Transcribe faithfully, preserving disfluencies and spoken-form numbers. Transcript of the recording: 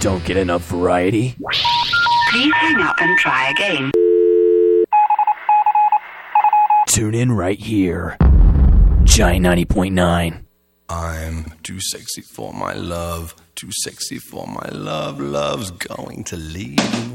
Don't get enough variety? Please hang up and try again. Tune in right here. Giant ninety point nine. I'm too sexy for my love, too sexy for my love. Love's going to leave me.